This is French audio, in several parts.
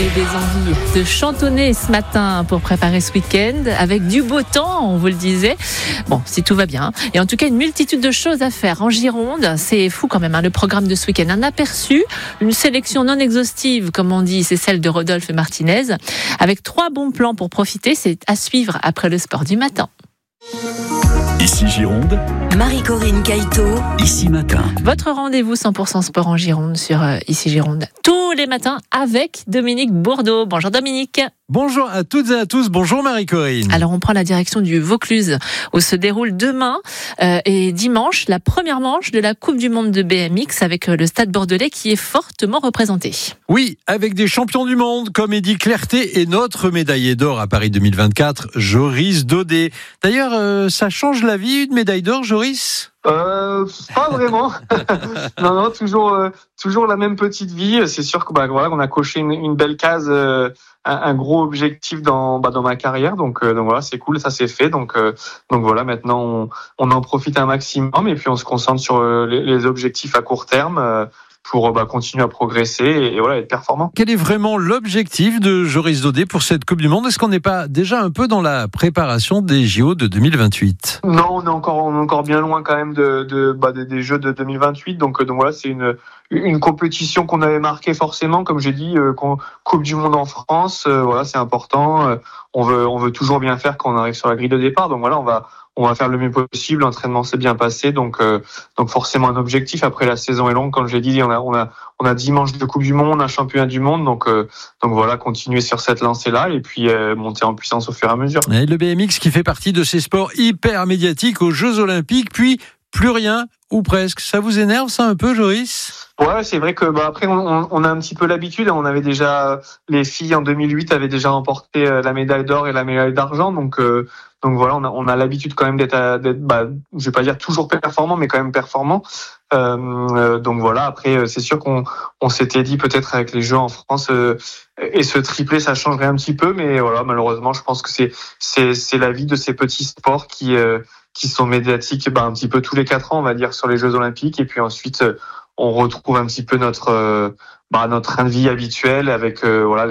Et des envies de chantonner ce matin pour préparer ce week-end avec du beau temps, on vous le disait. Bon, si tout va bien. Et en tout cas, une multitude de choses à faire en Gironde. C'est fou quand même, le programme de ce week-end. Un aperçu, une sélection non exhaustive, comme on dit, c'est celle de Rodolphe Martinez. Avec 3 bons plans pour profiter, c'est à suivre après le sport du matin. Ici Gironde, Marie-Corinne Caïto, Ici Matin. Votre rendez-vous 100% sport en Gironde sur Ici Gironde. Tous les matins avec Dominique Bourdeau. Bonjour Dominique. Bonjour à toutes et à tous, bonjour Marie-Corinne. Alors on prend la direction du Vaucluse où se déroule demain et dimanche la première manche de la Coupe du Monde de BMX avec le Stade Bordelais qui est fortement représenté. Oui, avec des champions du monde comme Eddy Clerté et notre médaillé d'or à Paris 2024, Joris Daudet. D'ailleurs, ça change la vie une médaille d'or, Joris ? Pas vraiment. non, toujours la même petite vie. C'est sûr que voilà, on a coché une belle case, un gros objectif dans ma carrière. Donc voilà, c'est cool, ça c'est fait. Donc voilà, maintenant on en profite un maximum et puis on se concentre sur les objectifs à court terme. Pour continuer à progresser et voilà, être performant. Quel est vraiment l'objectif de Joris Daudet pour cette Coupe du Monde ? Est-ce qu'on n'est pas déjà un peu dans la préparation des JO de 2028 ? Non, on est encore bien loin quand même des Jeux de 2028. Donc voilà, c'est une compétition qu'on avait marquée forcément, comme j'ai dit, Coupe du Monde en France. Voilà, c'est important. On veut toujours bien faire quand on arrive sur la grille de départ. Donc voilà, on va faire le mieux possible. L'entraînement s'est bien passé, donc forcément un objectif. Après, la saison est longue, comme je l'ai dit, on a 10 manches de Coupe du Monde, un championnat du monde, donc voilà, continuer sur cette lancée-là et puis monter en puissance au fur et à mesure. Et le BMX qui fait partie de ces sports hyper médiatiques aux Jeux Olympiques, puis plus rien ou presque. Ça vous énerve ça un peu, Joris ? Ouais, c'est vrai que après on a un petit peu l'habitude. On avait déjà les filles en 2008 avaient déjà remporté la médaille d'or et la médaille d'argent, donc voilà, on a l'habitude quand même d'être je vais pas dire toujours performant, mais quand même performant. Donc voilà, après c'est sûr qu'on s'était dit peut-être avec les Jeux en France et ce triplé ça changerait un petit peu, mais voilà, malheureusement je pense que c'est la vie de ces petits sports qui sont médiatiques un petit peu tous les 4 ans, on va dire, sur les Jeux Olympiques, et puis ensuite on retrouve un petit peu notre train de vie habituel avec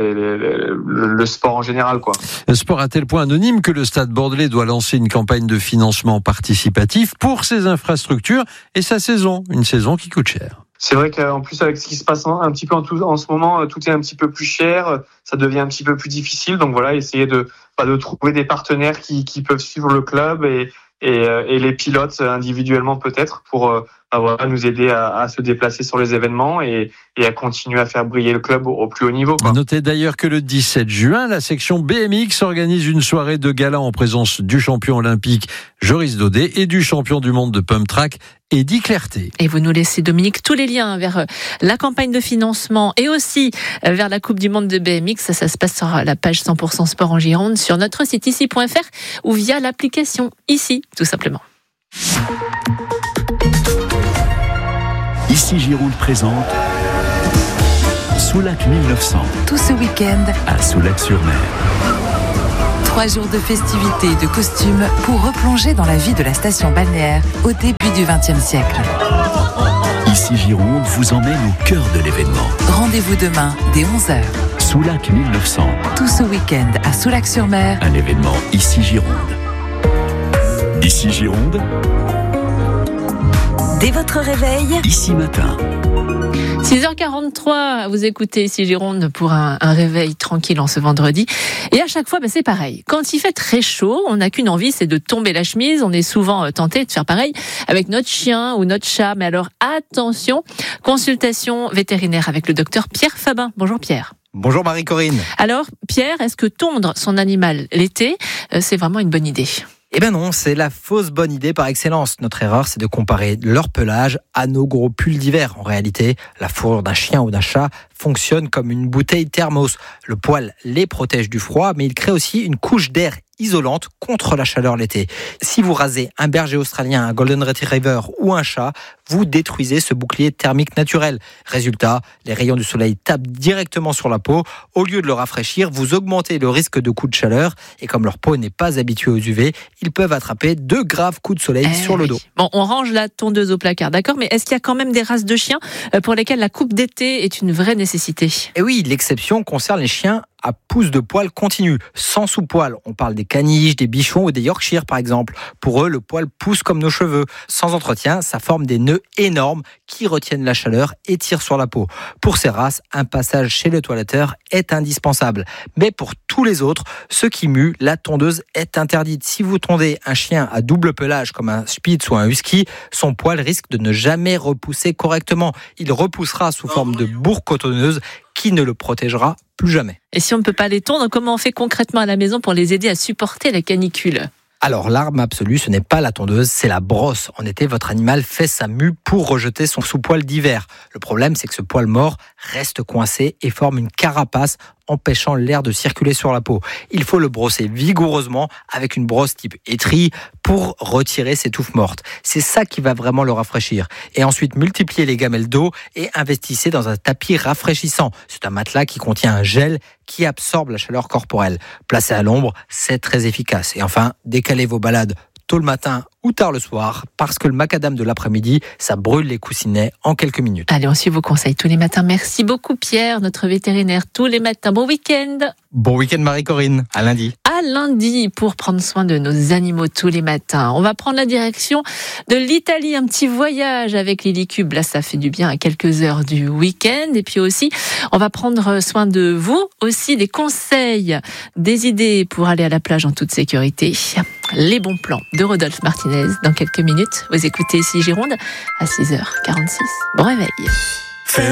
le sport en général, quoi. Un sport à tel point anonyme que le Stade Bordelais doit lancer une campagne de financement participatif pour ses infrastructures et sa saison, une saison qui coûte cher. C'est vrai qu'en plus avec ce qui se passe un petit peu en ce moment, tout est un petit peu plus cher, ça devient un petit peu plus difficile. Donc voilà, essayer de trouver des partenaires qui peuvent suivre le club et les pilotes individuellement peut-être pour nous aider à se déplacer sur les événements et à continuer à faire briller le club au plus haut niveau, quoi. Notez d'ailleurs que le 17 juin, la section BMX organise une soirée de gala en présence du champion olympique Joris Daudet et du champion du monde de pump track Eddy Clerté. Et vous nous laissez, Dominique, tous les liens vers la campagne de financement et aussi vers la Coupe du Monde de BMX. Ça se passe sur la page 100% Sport en Gironde sur notre site ici.fr ou via l'application Ici, tout simplement. Ici Gironde présente Soulac 1900 tout ce week-end, à Soulac-sur-Mer. 3 jours de festivités et de costumes pour replonger dans la vie de la station balnéaire au début du XXe siècle. Ici Gironde vous emmène au cœur de l'événement. Rendez-vous demain dès 11h. Soulac 1900, Tout ce week-end à Soulac-sur-Mer. un événement Ici Gironde. Ici Gironde, Dès votre réveil, Ici Matin. 6h43, vous écoutez Ici Gironde pour un réveil tranquille en ce vendredi. Et à chaque fois, c'est pareil. Quand il fait très chaud, on n'a qu'une envie, c'est de tomber la chemise. On est souvent tenté de faire pareil avec notre chien ou notre chat. Mais alors attention, consultation vétérinaire avec le docteur Pierre Fabin. Bonjour Pierre. Bonjour Marie-Corinne. Alors Pierre, est-ce que tondre son animal l'été, c'est vraiment une bonne idée ? Eh ben non, c'est la fausse bonne idée par excellence. Notre erreur, c'est de comparer leur pelage à nos gros pulls d'hiver. En réalité, la fourrure d'un chien ou d'un chat fonctionne comme une bouteille thermos. Le poil les protège du froid, mais il crée aussi une couche d'air isolante contre la chaleur l'été. Si vous rasez un berger australien, un golden retriever ou un chat, vous détruisez ce bouclier thermique naturel. Résultat, les rayons du soleil tapent directement sur la peau. Au lieu de le rafraîchir, vous augmentez le risque de coups de chaleur. Et comme leur peau n'est pas habituée aux UV, ils peuvent attraper de graves coups de soleil sur le dos. Bon, on range la tondeuse au placard, d'accord, mais est-ce qu'il y a quand même des races de chiens pour lesquelles la coupe d'été est une vraie nécessité ? Et oui, l'exception concerne les chiens à pousse de poil continu, sans sous-poil. On parle des caniches, des bichons ou des Yorkshire par exemple. Pour eux, le poil pousse comme nos cheveux. Sans entretien, ça forme des nœuds énormes qui retiennent la chaleur et tirent sur la peau. Pour ces races, un passage chez le toiletteur est indispensable. Mais pour tous les autres, ceux qui muent, la tondeuse est interdite. Si vous tondez un chien à double pelage comme un Spitz ou un Husky, son poil risque de ne jamais repousser correctement. Il repoussera sous forme de bourre cotonneuse qui ne le protégera plus jamais. Et si on ne peut pas les tondre, comment on fait concrètement à la maison pour les aider à supporter la canicule ? Alors, l'arme absolue, ce n'est pas la tondeuse, c'est la brosse. En été, votre animal fait sa mue pour rejeter son sous-poil d'hiver. Le problème, c'est que ce poil mort reste coincé et forme une carapace, empêchant l'air de circuler sur la peau. Il faut le brosser vigoureusement avec une brosse type étrie pour retirer ces touffes mortes. C'est ça qui va vraiment le rafraîchir. Et ensuite, multipliez les gamelles d'eau et investissez dans un tapis rafraîchissant. C'est un matelas qui contient un gel qui absorbe la chaleur corporelle. Placé à l'ombre, c'est très efficace. Et enfin, décalez vos balades tôt le matin ou tard le soir, parce que le macadam de l'après-midi, ça brûle les coussinets en quelques minutes. Allez, on suit vos conseils tous les matins. Merci beaucoup Pierre, notre vétérinaire, tous les matins. Bon week-end. Bon week-end Marie-Corinne, à lundi. À lundi pour prendre soin de nos animaux tous les matins. On va prendre la direction de l'Italie, un petit voyage avec Lily Cube. Là, ça fait du bien à quelques heures du week-end. Et puis aussi, on va prendre soin de vous, aussi des conseils, des idées pour aller à la plage en toute sécurité. Les bons plans de Rodolphe Martinez dans quelques minutes. Vous écoutez ici Gironde à 6h46. Bon réveil.